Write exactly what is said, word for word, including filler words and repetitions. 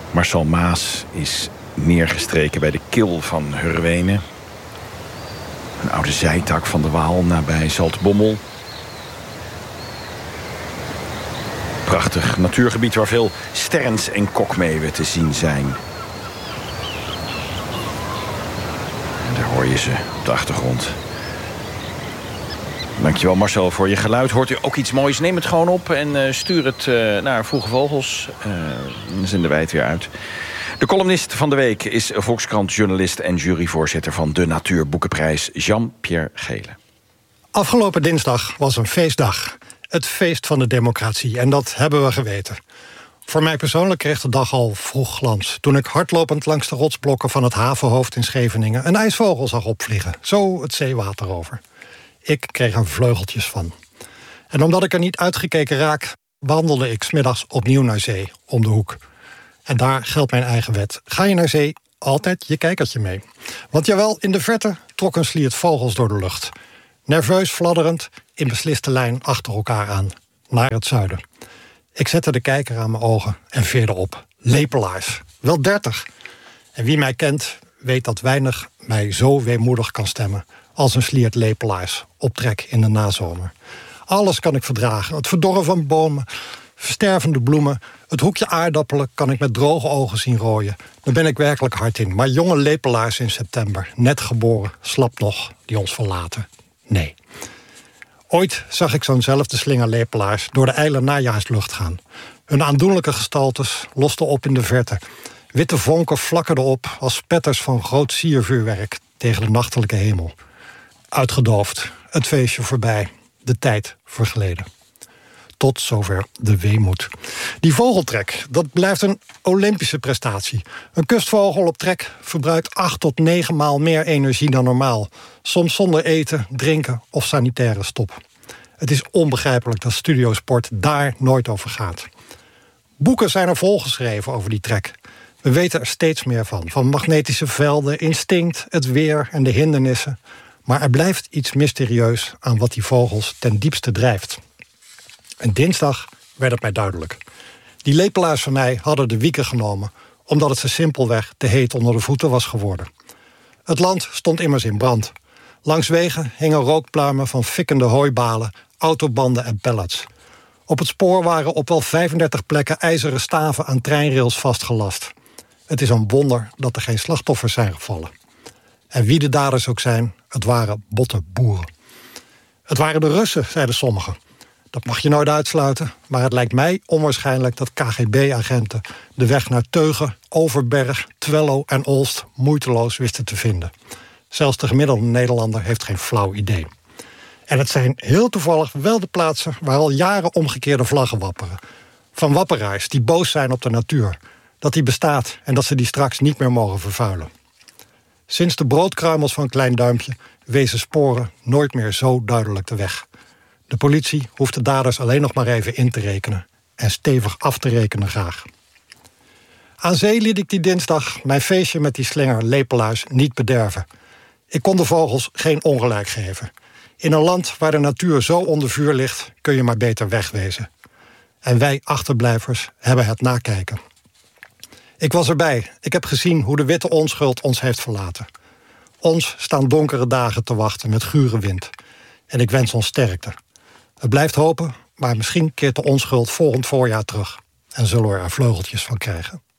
Marcel Maas is neergestreken bij de Kil van Hurwenen. Een oude zijtak van de Waal nabij Zaltbommel. Prachtig natuurgebied waar veel sterns en kokmeeuwen te zien zijn. En daar hoor je ze op de achtergrond. Dankjewel Marcel voor je geluid. Hoort u ook iets moois? Neem het gewoon op en uh, stuur het uh, naar Vroege Vogels. Uh, dan zenden wij het weer uit. De columnist van de week is Volkskrant-journalist en juryvoorzitter van de Natuurboekenprijs, Jean-Pierre Gele. Afgelopen dinsdag was een feestdag. Het feest van de democratie. En dat hebben we geweten. Voor mij persoonlijk kreeg de dag al vroeg glans toen ik hardlopend langs de rotsblokken van het havenhoofd in Scheveningen een ijsvogel zag opvliegen. Zo het zeewater over. Ik kreeg er vleugeltjes van. En omdat ik er niet uitgekeken raak, wandelde ik 's middags opnieuw naar zee, om de hoek. En daar geldt mijn eigen wet. Ga je naar zee, altijd je kijkertje mee. Want jawel, in de verte trok een sliert vogels door de lucht. Nerveus fladderend, in besliste lijn achter elkaar aan. Naar het zuiden. Ik zette de kijker aan mijn ogen en veerde op. Lepelaars. Wel dertig. En wie mij kent, weet dat weinig mij zo weemoedig kan stemmen als een sliert lepelaars op trek in de nazomer. Alles kan ik verdragen. Het verdorren van bomen, verstervende bloemen, het hoekje aardappelen kan ik met droge ogen zien rooien. Daar ben ik werkelijk hard in. Maar jonge lepelaars in september, net geboren, slap nog, die ons verlaten. Nee. Ooit zag ik zo'nzelfde slinger lepelaars door de ijle najaarslucht gaan. Hun aandoenlijke gestaltes losten op in de verte. Witte vonken flakkerden op als spetters van groot siervuurwerk tegen de nachtelijke hemel. Uitgedoofd, het feestje voorbij, de tijd vergleden. Tot zover de weemoed. Die vogeltrek, dat blijft een Olympische prestatie. Een kustvogel op trek verbruikt acht tot negen maal meer energie dan normaal. Soms zonder eten, drinken of sanitaire stop. Het is onbegrijpelijk dat studiosport daar nooit over gaat. Boeken zijn er volgeschreven over die trek. We weten er steeds meer van. Van magnetische velden, instinct, het weer en de hindernissen. Maar er blijft iets mysterieus aan wat die vogels ten diepste drijft. En dinsdag werd het mij duidelijk. Die lepelaars van mij hadden de wieken genomen, omdat het ze simpelweg te heet onder de voeten was geworden. Het land stond immers in brand. Langs wegen hingen rookpluimen van fikkende hooibalen, autobanden en pallets. Op het spoor waren op wel vijfendertig plekken ijzeren staven aan treinrails vastgelast. Het is een wonder dat er geen slachtoffers zijn gevallen. En wie de daders ook zijn, het waren botte boeren. Het waren de Russen, zeiden sommigen. Dat mag je nooit uitsluiten, maar het lijkt mij onwaarschijnlijk dat K G B-agenten de weg naar Teugen, Overberg, Twello en Olst moeiteloos wisten te vinden. Zelfs de gemiddelde Nederlander heeft geen flauw idee. En het zijn heel toevallig wel de plaatsen waar al jaren omgekeerde vlaggen wapperen. Van wapperaars die boos zijn op de natuur. Dat die bestaat en dat ze die straks niet meer mogen vervuilen. Sinds de broodkruimels van Klein Duimpje wezen sporen nooit meer zo duidelijk de weg. De politie hoeft de daders alleen nog maar even in te rekenen. En stevig af te rekenen graag. Aan zee liet ik die dinsdag mijn feestje met die slinger lepelaars niet bederven. Ik kon de vogels geen ongelijk geven. In een land waar de natuur zo onder vuur ligt, kun je maar beter wegwezen. En wij achterblijvers hebben het nakijken. Ik was erbij. Ik heb gezien hoe de witte onschuld ons heeft verlaten. Ons staan donkere dagen te wachten met gure wind. En ik wens ons sterkte. Het blijft hopen, maar misschien keert de onschuld volgend voorjaar terug. En zullen we er vleugeltjes van krijgen.